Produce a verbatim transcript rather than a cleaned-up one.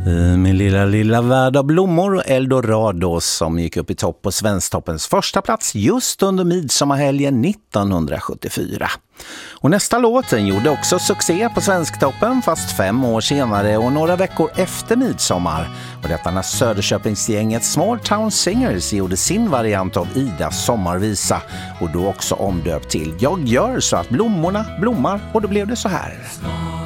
Min lilla, lilla värld av blommor och Eldorado som gick upp i topp på Svensktoppens första plats just under midsommarhelgen nittonhundrasjuttiofyra. Och nästa låten gjorde också succé på Svensktoppen fast fem år senare och några veckor efter midsommar. Och detta när Söderköpingsgänget Small Town Singers gjorde sin variant av Idas sommarvisa och då också omdöpt till Jag gör så att blommorna blommar och då blev det så här.